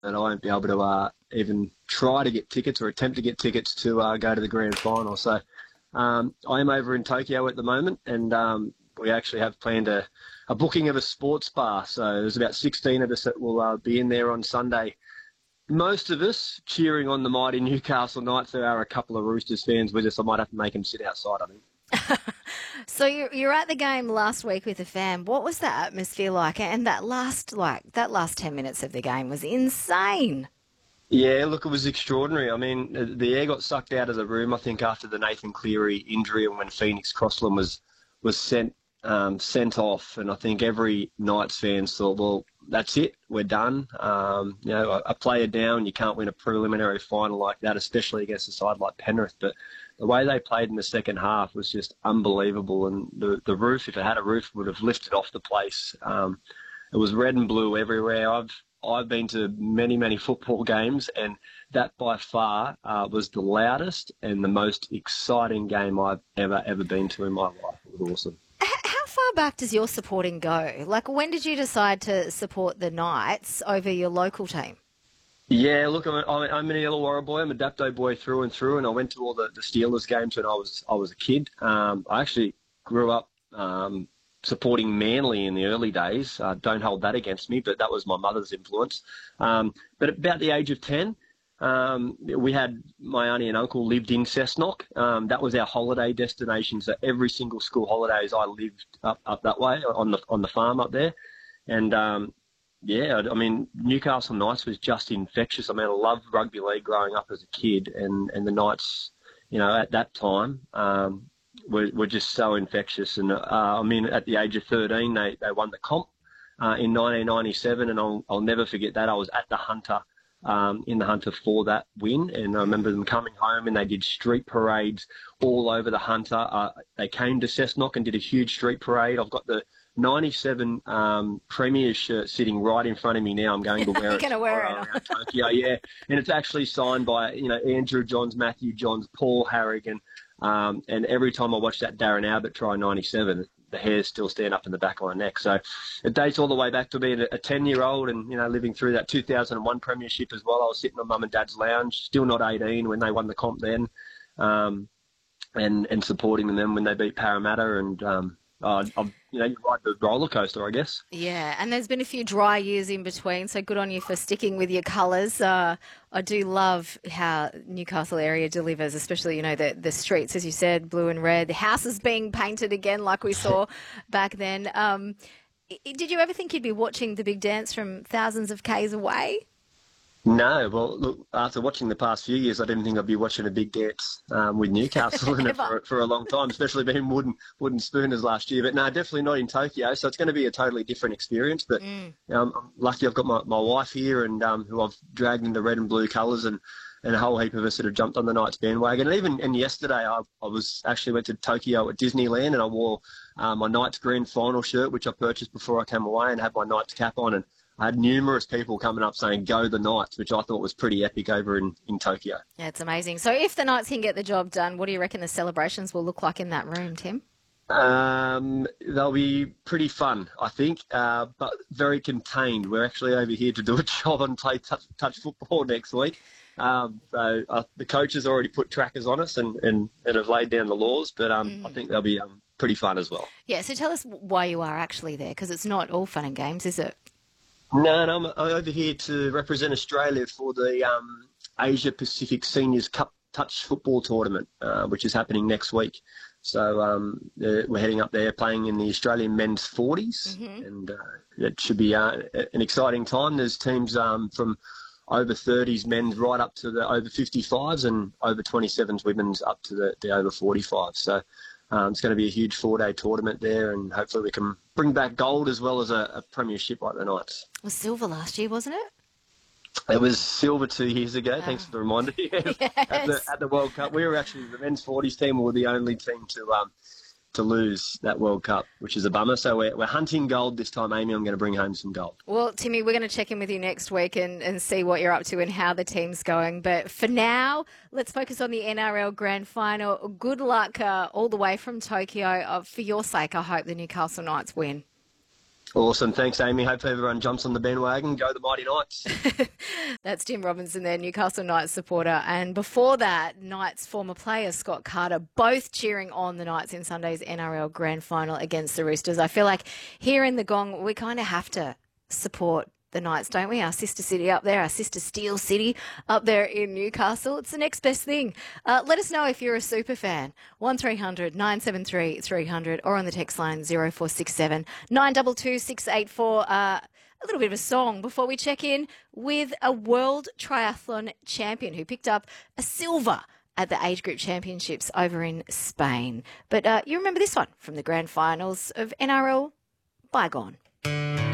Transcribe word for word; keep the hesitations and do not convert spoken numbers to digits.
I won't be able to uh, even try to get tickets or attempt to get tickets to uh, go to the grand final. So um, I am over in Tokyo at the moment, and um, we actually have planned a, a booking of a sports bar. So there's about sixteen of us that will uh, be in there on Sunday. Most of us cheering on the mighty Newcastle Knights. There are a couple of Roosters fans with us. I might have to make them sit outside, I think. So you're, you're at the game last week with a fan. What was that atmosphere like? And that last, like, that last ten minutes of the game was insane. Yeah, look, it was extraordinary. I mean, the air got sucked out of the room, I think, after the Nathan Cleary injury and when Phoenix Crossland was was sent um, sent off. And I think every Knights fan thought, well, that's it, we're done. Um, you know, a, a player down, you can't win a preliminary final like that, especially against a side like Penrith. But the way they played in the second half was just unbelievable. And the, the roof, if it had a roof, would have lifted off the place. Um, it was red and blue everywhere. I've I've been to many, many football games, and that by far uh, was the loudest and the most exciting game I've ever, ever been to in my life. It was awesome. H- How far back does your supporting go? Like, when did you decide to support the Knights over your local team? Yeah, look, I'm, a, I'm an Illawarra boy. I'm a Dapto boy through and through, and I went to all the, the Steelers games when I was I was a kid. Um, I actually grew up um, supporting Manly in the early days. Uh, don't hold that against me, but that was my mother's influence. Um, but at about the age of ten, um, we had my auntie and uncle lived in Cessnock. Um, that was our holiday destination. So every single school holidays, I lived up, up that way on the on the farm up there, and um, yeah, I mean, Newcastle Knights was just infectious. I mean, I loved rugby league growing up as a kid, and, and the Knights, you know, at that time, um, were, were just so infectious. And, uh, I mean, at the age of thirteen, they, they won the comp uh, in nineteen ninety-seven, and I'll, I'll never forget that. I was at the Hunter, um, in the Hunter for that win, and I remember them coming home and they did street parades all over the Hunter. Uh, they came to Cessnock and did a huge street parade. I've got the ninety-seven um, Premier's shirt sitting right in front of me now. I'm going to wear You're it going to wear tomorrow it. around Tokyo, yeah. And it's actually signed by, you know, Andrew Johns, Matthew Johns, Paul Harrigan. Um, and every time I watch that Darren Albert try ninety-seven, the hairs still stand up in the back of my neck. So it dates all the way back to being a ten-year-old and, you know, living through that two thousand one Premiership as well. I was sitting on Mum and Dad's lounge, still not eighteen when they won the comp then, um, and, and supporting them when they beat Parramatta. And, um, uh, I'm, you know, you ride the roller coaster, I guess. Yeah, and there's been a few dry years in between, so good on you for sticking with your colours. Uh, I do love how Newcastle area delivers, especially, you know, the, the streets, as you said, blue and red. The houses being painted again like we saw back then. Um, i- did you ever think you'd be watching the big dance from thousands of Ks away? No, well, look, after watching the past few years, I didn't think I'd be watching a big dance um, with Newcastle in it Ever. for, for a long time, especially being wooden wooden spooners last year. But no, definitely not in Tokyo. So it's going to be a totally different experience. But Mm. um, I'm lucky I've got my, my wife here, and um, who I've dragged into red and blue colours, and, and a whole heap of us that have jumped on the Knights bandwagon. And even and yesterday, I, I was actually went to Tokyo at Disneyland, and I wore uh, my Knights grand final shirt, which I purchased before I came away, and had my Knights cap on. And I had numerous people coming up saying, go the Knights, which I thought was pretty epic over in, in Tokyo. Yeah, it's amazing. So if the Knights can get the job done, what do you reckon the celebrations will look like in that room, Tim? Um, they'll be pretty fun, I think, uh, but very contained. We're actually over here to do a job and play touch, touch football next week. Um, so uh, the coach has already put trackers on us and, and, and have laid down the laws, but um, Mm. I think they'll be um, pretty fun as well. Yeah, so tell us why you are actually there, because it's not all fun and games, is it? No, no, I'm, I'm over here to represent Australia for the um, Asia Pacific Seniors Cup Touch Football Tournament, uh, which is happening next week. So um, uh, we're heading up there playing in the Australian men's forties, Mm-hmm. and uh, it should be uh, an exciting time. There's teams um, from over thirties men's right up to the over fifty-fives, and over twenty-sevens women's up to the, the over forty-fives. So um, it's going to be a huge four-day tournament there, and hopefully we can bring back gold as well as a, a premiership like the Knights. It was silver last year, wasn't it? It was silver two years ago. Oh. Thanks for the reminder. Yes. Yes. At, the, at the World Cup, we were actually the men's forties team. We were the only team to um, to lose that World Cup, which is a bummer. So we're, we're hunting gold this time, Amy. I'm going to bring home some gold. Well, Timmy, we're going to check in with you next week and, and see what you're up to and how the team's going. But for now, let's focus on the N R L Grand Final. Good luck uh, all the way from Tokyo. Uh, for your sake, I hope the Newcastle Knights win. Awesome. Thanks, Amy. Hope everyone jumps on the bandwagon. Go the Mighty Knights. That's Tim Robinson there, Newcastle Knights supporter. And before that, Knights former player Scott Carter, both cheering on the Knights in Sunday's N R L Grand Final against the Roosters. I feel like here in the Gong, we kind of have to support the Knights, don't we? Our sister city up there, our sister Steel City up there in Newcastle. It's the next best thing. Uh, let us know if you're a super fan. one three hundred nine seven three three hundred or on the text line zero four six seven nine two two six eight four. Uh, a little bit of a song before we check in with a world triathlon champion who picked up a silver at the age group championships over in Spain. But uh, you remember this one from the grand finals of N R L Bygone.